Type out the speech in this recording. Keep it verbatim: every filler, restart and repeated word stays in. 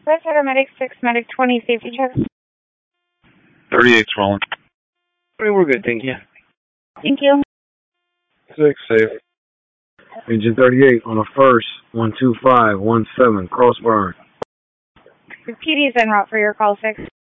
Let's have a medic six, medic twenty, safety check. thirty-eight's rolling. Three, we're good, thank you. Thank you. Six, safe. Engine thirty-eight on a first, one two five one seven, cross burn. P D is en route for your call, six.